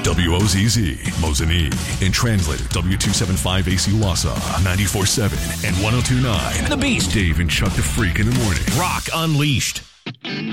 WOZZ, Mosinee. And translator W275AC Wassa, 94.7 and 102.9. The Beast. Dave and Chuck the Freak in the morning. Rock Unleashed.